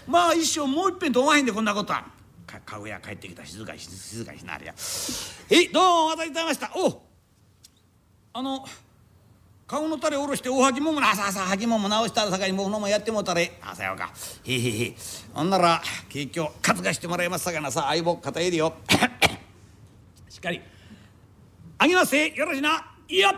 まあ一生もういっぺんと思わへんでこんなことは。かごや帰ってきた。静かにしなはれや。どうもお待たせいたしました。かごのタレ下ろしておはぎももなさはぎもも直したらさかに僕のもやってもうたれ。さようか。ほんなら結局担がしてもらいますさかな。さあ相棒肩入れよ。しっかりあげますせ。よろしな。いや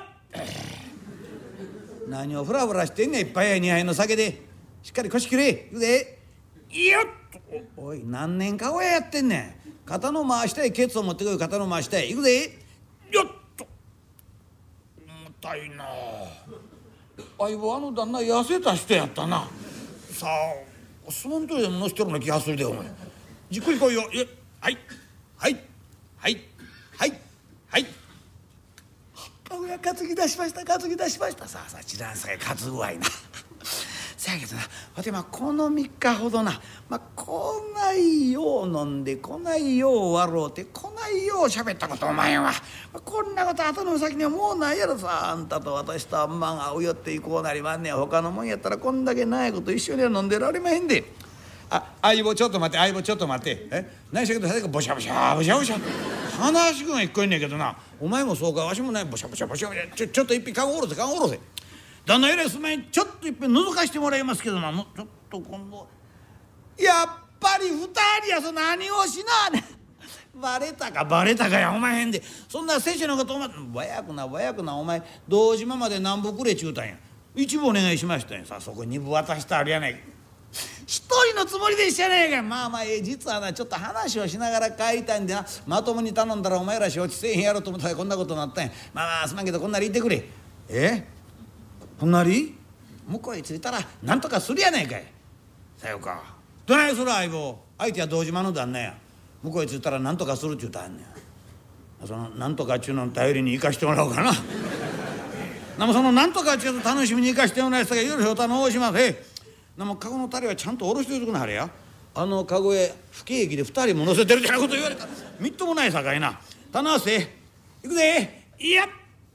何をフラフラしてんねん。一杯や2杯の酒でしっかり腰切れ。いくで。いやおい何年か親やってんねん。肩の回したいケツを持ってこい。肩の回したい。いくで。よっと重たいな。相棒旦那痩せた人やったな。さあ相撲取りでも乗せてるような気がするでお前。じっくり来いよ。はいはいはいはいはい。かごや担ぎ出しました。さあ知らんさえ担ぐわいな。せやけどなわてこの3日ほどなこないよう飲んでこないよう笑うてこないよう喋ったことお前はこんなこと後の先にはもうないやろさ。あんたと私とあんまがうよっていこうなりまんねん。他のもんやったらこんだけないこと一緒には飲んでられまへんで。相棒ちょっと待って何しゃけどボシャボシャ話が聞こえんねんけどな。お前もそうかわしもないボシャボシャちょっと一品かごおろせ旦那えらいすまん。ちょっといっぺん覗かしてもらいますけどな。ちょっと今度やっぱり2人や。何をしなねん。バレたかやお前へんで。そんな選手のことお前ぼやくなお前堂島まで何部くれちゅうたんや。一部お願いしましたんや。さあそこ2部渡してあるやないか。一人のつもりで一緒やないか。実はなちょっと話をしながら帰りたいんでな。まともに頼んだらお前ら承知せえへんやろと思ったらこんなことになったんや。すまんけどこんなり言ってくれ。こんなり向こうへ着いたらなんとかするやないかい。さようか。どないする相棒。相手は堂島の旦那や。向こうへ着いたらなんとかするっちゅうたんねん。そのなんとかっちゅうの頼りに生かしてもらおうかな。そのなんとかっちゅうの楽しみに生かしてもらいますからよろしくお頼申します。かごのタレはちゃんと下ろしておいてくなはれや。かごへ不景気で2人も乗せてるってなこと言われたらみっともないさかいな。頼むせ。いくで。いや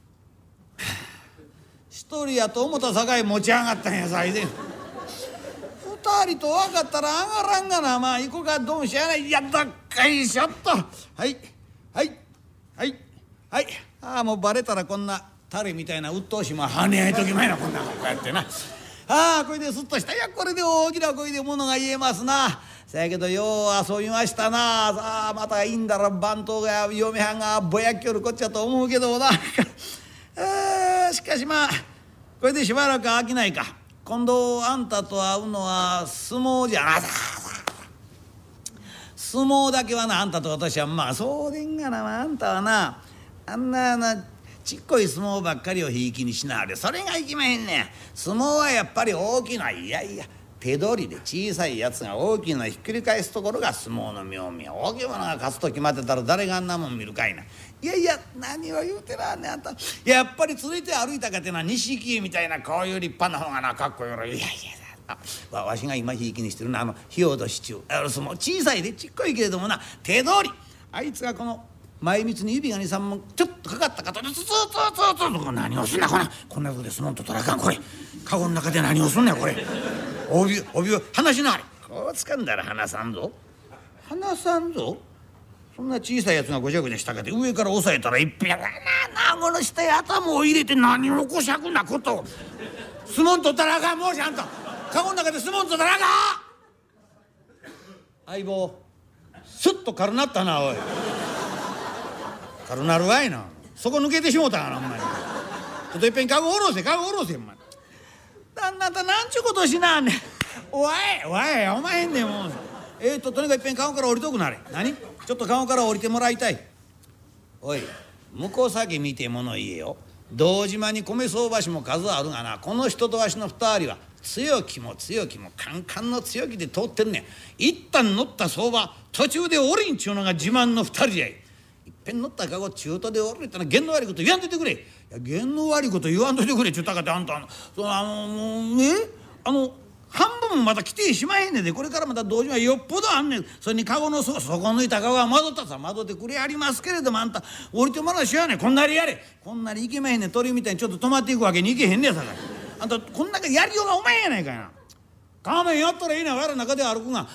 一人やと思ったさかい持ち上がったんや。最前2人と分かったら上がらんがな。行こうかどんしゃあない。やったっかいしょっと。はいもうバレたらこんなタレみたいな鬱陶しいも跳ね合いときまいな。こんなこうやってな。これですっとした。これで大きな声でものが言えますな。せやけどよう遊びましたな。さあまたいいんだろ番頭が嫁はんがぼやっきょるこっちゃと思うけどな。しかしこれでしばらく飽きないか。今度あんたと会うのは相撲じゃな。相撲だけはなあんたと私はそうでんがな。あんたはなあんなちっこい相撲ばっかりをひいきにしなはれ。それがいきまへんねん。相撲はやっぱり大きな手取りで小さいやつが大きいのをひっくり返すところが相撲の妙味や。大きいものが勝つと決まってたら誰があんなもん見るかいな。何を言うてらんねんあんた。やっぱり続いて歩いたかってな錦絵みたいなこういう立派な方がなかっこよろ。わしが今ひいきにしてるなひよどしちゅう相撲小さいでちっこいけれどもな手取りあいつがこの前みつに指が2、3本ちょっとかかった方でツツツツツツ何をすんなこんなとこで相撲とったらあかん。これカゴの中で何をすんねんこれ。帯を離しなはれ。こう掴んだら離さんぞ。そんな小さいやつがごちゃごちゃしたかて上から押さえたら一品な顎の下へ頭を入れて何をこしゃくなこと。相撲取ったらあかん。もうちゃんとカゴの中で相撲取ったらあかん。相棒スッと軽なったなおい。軽なるわいな。そこ抜けてしもうたがなお前。ちょっといっぺんカゴ下ろせお前。旦那となんちゅうことしなあんねん。お前へんねんもう。とにかくいっぺんカゴから降りとくなれ。何ちょっとカゴから降りてもらいたい。おい向こう先見てもの言えよ。堂島に米相場師も数あるがなこの人とわしの2人は強気もカンカンの強気で通ってんねん。一旦乗った相場途中で降りんちゅうのが自慢の2人やい。いっぺん乗ったかご中途で降りたら弦の悪いこと言わんといてくれ。弦の悪いこと言わんといてくれちゅうたかってあんた半分もまだ来てしまへんねんで。これからまた堂島よっぽどあんねん。それにカゴの底抜いたカゴが窓ったさ窓でくれありますけれどもあんた降りてもらうしやねん。こんなりやれ。こんなりいけまへんねん。鳥みたいにちょっと止まっていくわけにいけへんねんさかい。あんたこんなやりようがお前やないかいな。 仮面やったらいいな、わやら中で歩くが。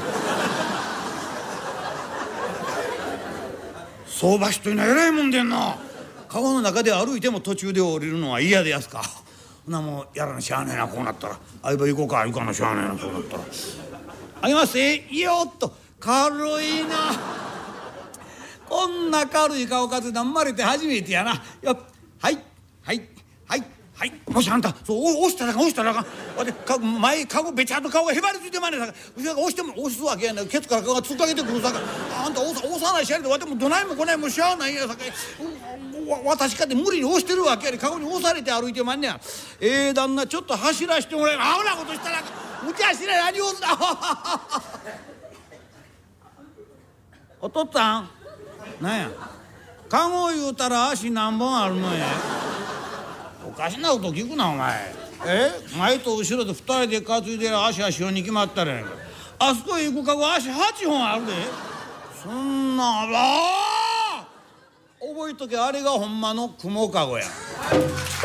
相場師というのは偉いもんでんな。川の中で歩いても途中で降りるのは嫌でやすか。ほなもうやらなしゃあねえな、こうなったら。相場行こうか、行かなしゃあねえな、こうなったら。あげますよっと、軽いな。こんな軽い顔数だんまれて初めてやな。よっ、はいはいはいはい。もしあんたそう押したらあかん、押したらあかん。わて前カゴべちゃっと顔がへばりついてまんねんさか。後ろが押しても押すわけやねん。ケツから顔が突っかけてくるさか。あんた押さないしやりでわてもどないもこないもしゃあないやさか。私かって無理に押してるわけやで、カゴに押されて歩いてまんねや。旦那ちょっと走らしてもらえ。あほなことしたらむちゃしない、何をすな。お父っつぁんなんや、カゴ言うたら足何本あるのや。おかしなこと聞くなお前。前と後ろで2人で担いでる足は4に決まったらやんか。あそこへ行くカゴ足8本あるで。そんな覚えとけ、あれがほんまの雲カゴや。